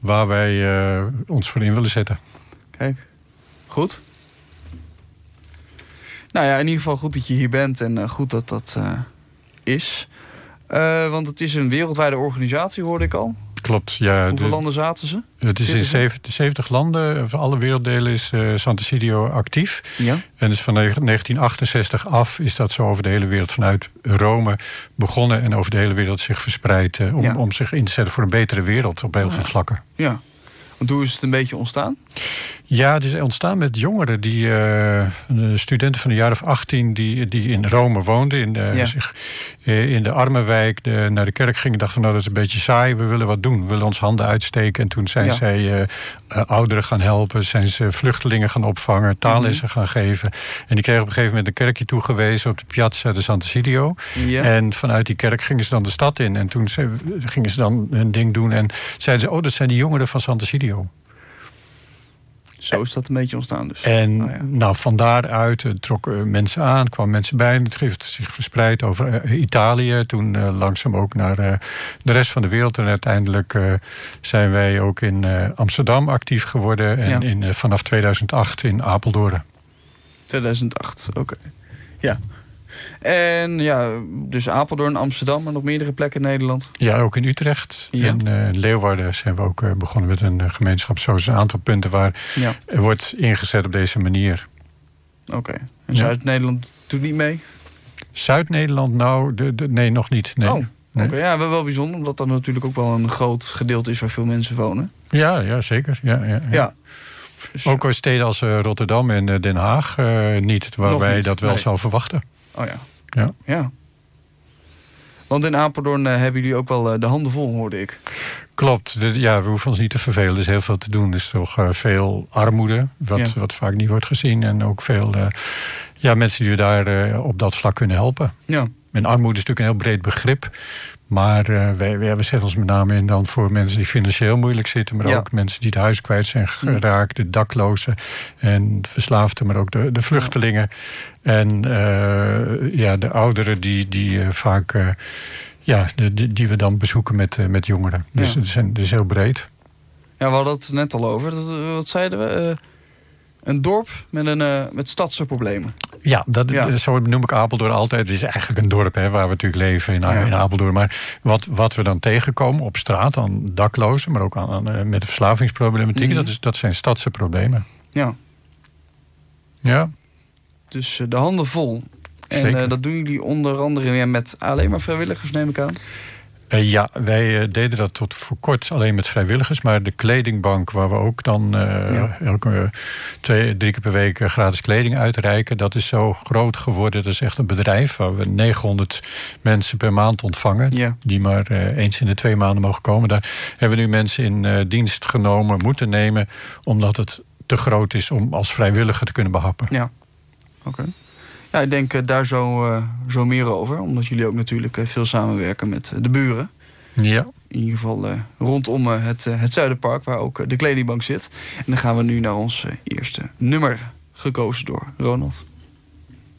waar wij ons voor in willen zetten. Kijk, goed. Nou ja, in ieder geval goed dat je hier bent en goed dat dat is. Want het is een wereldwijde organisatie, hoorde ik al. Klopt, ja. Hoeveel landen zaten ze? Het is in 70 landen, van alle werelddelen is Sant'Egidio actief. Ja. En dus van 1968 af is dat zo over de hele wereld vanuit Rome begonnen en over de hele wereld zich verspreid om zich in te zetten voor een betere wereld op heel veel vlakken. Ja. Want hoe is het een beetje ontstaan? Ja, het is ontstaan met jongeren, studenten van een jaar of 18 die in Rome woonden, in de armenwijk, naar de kerk gingen. Dachten van, nou, dat is een beetje saai, we willen wat doen. We willen ons handen uitsteken. En toen zijn zij ouderen gaan helpen, zijn ze vluchtelingen gaan opvangen, taallessen gaan geven. En die kregen op een gegeven moment een kerkje toegewezen op de Piazza de Sant'Egidio. Ja. En vanuit die kerk gingen ze dan de stad in. En toen gingen ze dan hun ding doen en zeiden ze, dat zijn die jongeren van Sant'Egidio. Zo is dat een beetje ontstaan dus. En van daaruit trokken mensen aan, kwamen mensen bij. En het heeft zich verspreid over Italië. Toen langzaam ook naar de rest van de wereld. En uiteindelijk zijn wij ook in Amsterdam actief geworden. En vanaf 2008 in Apeldoorn. 2008, oké. Ja. En ja, dus Apeldoorn, Amsterdam en nog meerdere plekken in Nederland. Ja, ook in Utrecht. Ja. En Leeuwarden zijn we ook begonnen met een gemeenschap. Zo is een aantal punten waar er wordt ingezet op deze manier. Oké. En Zuid-Nederland doet niet mee? Zuid-Nederland, nee, nog niet. Nee. Oh, nee. Oké. Ja, wel bijzonder, omdat dat natuurlijk ook wel een groot gedeelte is waar veel mensen wonen. Ja, zeker. Ja. Dus, ook steden als Rotterdam en Den Haag niet, waar wij dat wel zou verwachten. Oh ja. Want in Apeldoorn hebben jullie ook wel de handen vol, hoorde ik. Klopt. We hoeven ons niet te vervelen. Er is heel veel te doen. Er is toch veel armoede, wat vaak niet wordt gezien. En ook veel mensen die we daar op dat vlak kunnen helpen. Ja. En armoede is natuurlijk een heel breed begrip. Maar we zetten ons met name in dan voor mensen die financieel moeilijk zitten. Maar ook mensen die het huis kwijt zijn geraakt. De daklozen en de verslaafden, maar ook de vluchtelingen. En de ouderen die vaak die we dan bezoeken met jongeren. Dus het is heel breed. Ja, we hadden het net al over. Wat zeiden we? Een dorp met stadse problemen. Ja, zo noem ik Apeldoorn altijd. Het is eigenlijk een dorp waar we natuurlijk leven in Apeldoorn. Maar wat we dan tegenkomen op straat aan daklozen, maar ook met de verslavingsproblematiek, dat zijn stadse problemen. Ja. Dus de handen vol. En dat doen jullie onder andere met alleen maar vrijwilligers, neem ik aan? Wij deden dat tot voor kort alleen met vrijwilligers. Maar de kledingbank, waar we ook dan elke 2-3 keer per week gratis kleding uitreiken, dat is zo groot geworden. Dat is echt een bedrijf waar we 900 mensen per maand ontvangen. Ja. Die maar eens in de 2 maanden mogen komen. Daar hebben we nu mensen in dienst moeten nemen, omdat het te groot is om als vrijwilliger te kunnen behappen. Ja, oké. Ja, ik denk daar zo meer over. Omdat jullie ook natuurlijk veel samenwerken met de buren. Ja. In ieder geval rondom het Zuiderpark, waar ook de kledingbank zit. En dan gaan we nu naar ons eerste nummer, gekozen door Ronald.